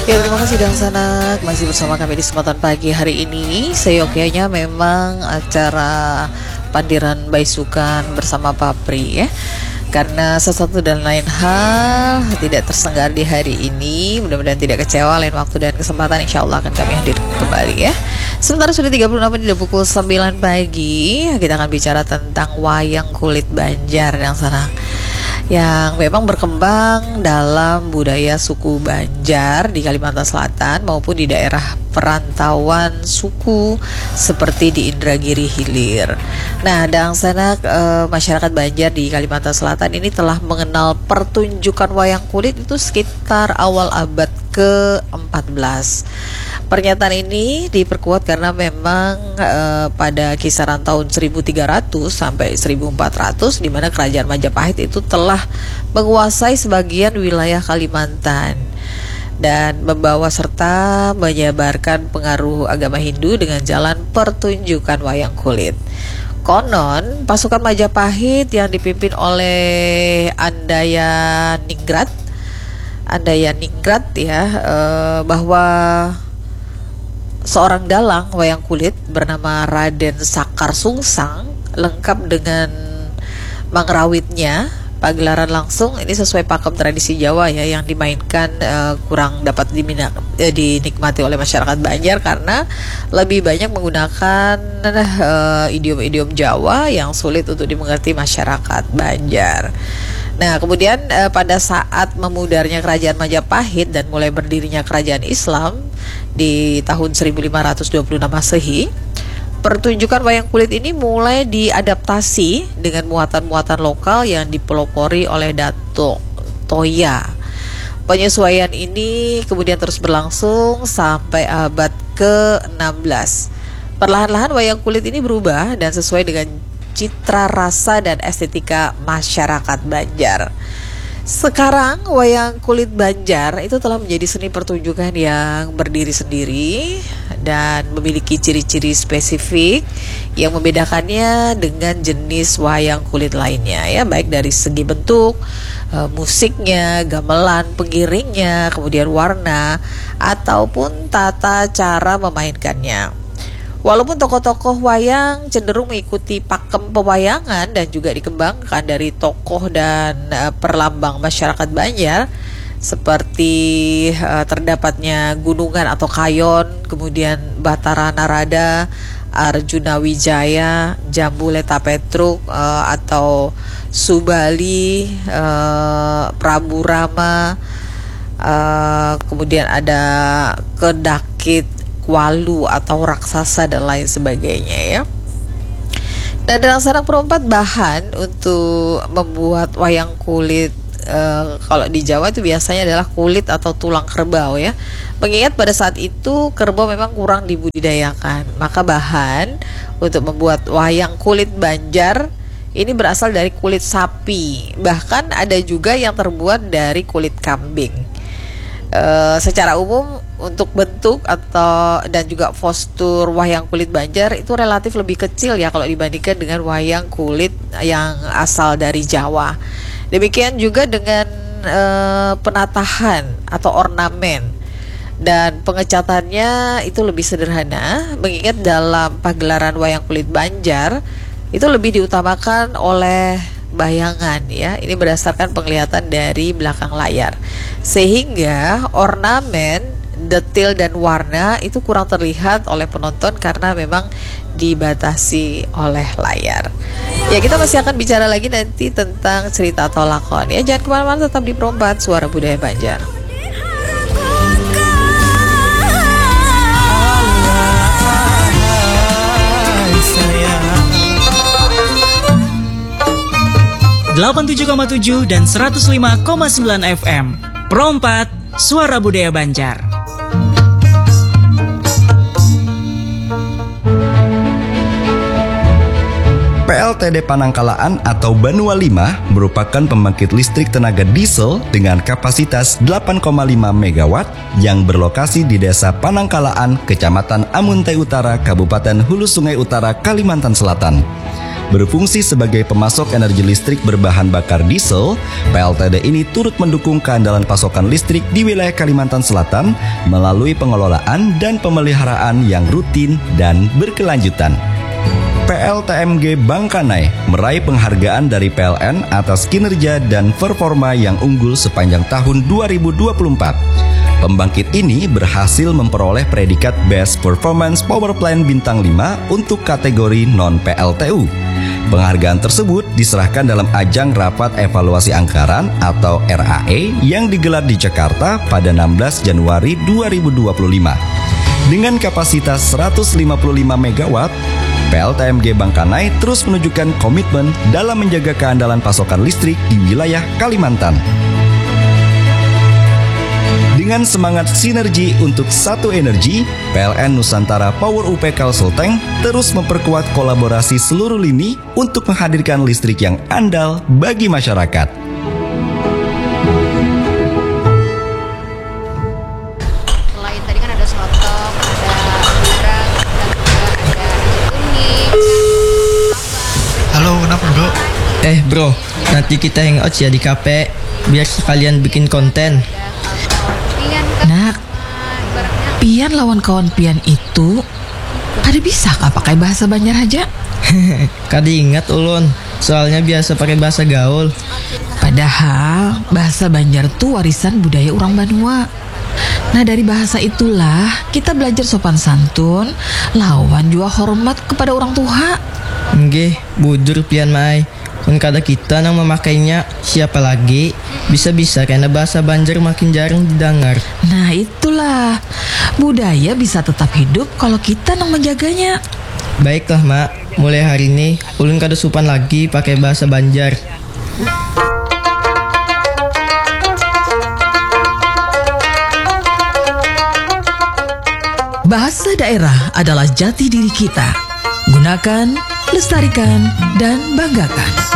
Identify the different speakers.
Speaker 1: Ya, terima kasih Dang Sanak masih bersama kami di kesempatan pagi hari ini. Seyogyanya memang acara Pandiran Baisukan bersama Papri ya. Karena sesuatu dan lain hal tidak tersenggara di hari ini, mudah-mudahan tidak kecewa. Lain waktu dan kesempatan insya Allah akan kami hadir kembali ya. Sementara sudah 36 menit pukul 9 pagi, kita akan bicara tentang wayang kulit Banjar Dang Sanak, yang memang berkembang dalam budaya suku Banjar di Kalimantan Selatan maupun di daerah perantauan suku seperti di Indragiri Hilir. Nah, Dang Sanak, masyarakat Banjar di Kalimantan Selatan ini telah mengenal pertunjukan wayang kulit itu sekitar awal abad ke-14. Pernyataan ini diperkuat karena memang pada kisaran tahun 1300 sampai 1400 di mana kerajaan Majapahit itu telah menguasai sebagian wilayah Kalimantan dan membawa serta menyebarkan pengaruh agama Hindu dengan jalan pertunjukan wayang kulit. Konon pasukan Majapahit yang dipimpin oleh Andaya Ningrat ya, bahwa seorang dalang wayang kulit bernama Raden Sakar Sungsang lengkap dengan mangrawitnya. Pagelaran langsung ini sesuai pakem tradisi Jawa ya, yang dimainkan kurang dapat dinikmati oleh masyarakat Banjar karena lebih banyak menggunakan idiom-idiom Jawa yang sulit untuk dimengerti masyarakat Banjar. Nah, kemudian pada saat memudarnya kerajaan Majapahit dan mulai berdirinya kerajaan Islam di tahun 1526 Masehi, pertunjukan wayang kulit ini mulai diadaptasi dengan muatan-muatan lokal yang dipelopori oleh Datuk Toya. Penyesuaian ini kemudian terus berlangsung sampai abad ke-16. Perlahan-lahan wayang kulit ini berubah dan sesuai dengan citra rasa dan estetika masyarakat Banjar. Sekarang wayang kulit Banjar itu telah menjadi seni pertunjukan yang berdiri sendiri dan memiliki ciri-ciri spesifik yang membedakannya dengan jenis wayang kulit lainnya ya, baik dari segi bentuk, musiknya, gamelan, pengiringnya, kemudian warna ataupun tata cara memainkannya. Walaupun tokoh-tokoh wayang cenderung mengikuti pakem pewayangan dan juga dikembangkan dari tokoh dan perlambang masyarakat Banjar seperti terdapatnya gunungan atau kayon, kemudian Batara Narada, Arjuna Wijaya, Jambuleta Petruk atau Subali, Prabu Rama, kemudian ada Kedakit Walu atau raksasa dan lain sebagainya ya. Dan dalam Sanak perempat bahan untuk membuat wayang kulit kalau di Jawa itu biasanya adalah kulit atau tulang kerbau ya. Mengingat pada saat itu kerbau memang kurang dibudidayakan, maka bahan untuk membuat wayang kulit Banjar ini berasal dari kulit sapi. Bahkan ada juga yang terbuat dari kulit kambing. Secara umum untuk bentuk atau dan juga postur wayang kulit Banjar itu relatif lebih kecil ya kalau dibandingkan dengan wayang kulit yang asal dari Jawa. Demikian juga dengan penatahan atau ornamen dan pengecatannya itu lebih sederhana, mengingat dalam pagelaran wayang kulit Banjar itu lebih diutamakan oleh bayangan ya. Ini berdasarkan penglihatan dari belakang layar, sehingga ornamen, detail dan warna itu kurang terlihat oleh penonton karena memang dibatasi oleh layar. Ya, kita masih akan bicara lagi nanti tentang cerita atau lakon ya. Jangan kemana-mana, tetap di Perompat Suara Budaya Banjar.
Speaker 2: Delapan 87,7 dan 105,9 FM. Perompat Suara Budaya Banjar.
Speaker 3: PLTD Panangkalaan atau Banua 5 merupakan pembangkit listrik tenaga diesel dengan kapasitas 8,5 MW yang berlokasi di Desa Panangkalaan, Kecamatan Amuntai Utara, Kabupaten Hulu Sungai Utara, Kalimantan Selatan. Berfungsi sebagai pemasok energi listrik berbahan bakar diesel, PLTD ini turut mendukung keandalan pasokan listrik di wilayah Kalimantan Selatan melalui pengelolaan dan pemeliharaan yang rutin dan berkelanjutan. PLTMG Bangkanai meraih penghargaan dari PLN atas kinerja dan performa yang unggul sepanjang tahun 2024. Pembangkit ini berhasil memperoleh predikat Best Performance Power Plant Bintang 5 untuk kategori non-PLTU. Penghargaan tersebut diserahkan dalam ajang Rapat Evaluasi Anggaran atau RAE yang digelar di Jakarta pada 16 Januari 2025. Dengan kapasitas 155 MW, PLTMG Bangkanai terus menunjukkan komitmen dalam menjaga keandalan pasokan listrik di wilayah Kalimantan. Dengan semangat sinergi untuk satu energi, PLN Nusantara Power UP Kalselteng terus memperkuat kolaborasi seluruh lini untuk menghadirkan listrik yang andal bagi masyarakat.
Speaker 4: Selain tadi kan ada sotong, ada barang, dan juga ada kuning.
Speaker 5: Halo, kenapa bro?
Speaker 6: Bro, nanti kita hangout ya di kafe, biar sekalian bikin konten.
Speaker 1: Nak, Pian lawan kawan Pian itu kada bisa kah pakai bahasa Banjar aja?
Speaker 6: Kada ingat ulun, soalnya biasa pakai bahasa gaul.
Speaker 1: Padahal bahasa Banjar tuh warisan budaya orang Banua. Nah dari bahasa itulah kita belajar sopan santun, lawan juga hormat kepada orang tua.
Speaker 6: Nggih, bujur pian mai. Mun kada kita nang memakainya, siapa lagi? Bisa-bisa karena bahasa Banjar makin jarang didengar.
Speaker 1: Nah itulah, budaya bisa tetap hidup kalau kita nang menjaganya.
Speaker 6: Baiklah mak, mulai hari ini ulun kada sopan lagi pakai bahasa Banjar.
Speaker 1: Bahasa daerah adalah jati diri kita. Gunakan, lestarikan, dan banggakan.